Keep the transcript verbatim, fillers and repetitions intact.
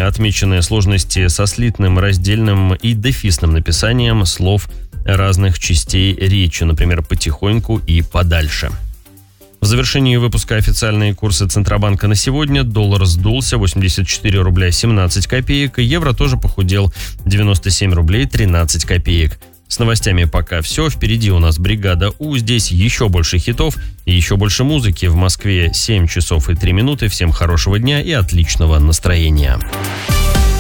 Отмечены сложности со слитным, раздельным и дефисным написанием слов разных частей речи, например, «потихоньку» и «подальше». В завершении выпуска официальные курсы Центробанка на сегодня. Доллар сдулся восемьдесят четыре рубля семнадцать копеек. Евро тоже похудел девяносто семь рублей тринадцать копеек. С новостями пока все. Впереди у нас бригада У. Здесь еще больше хитов и еще больше музыки. В Москве семь часов и три минуты. Всем хорошего дня и отличного настроения.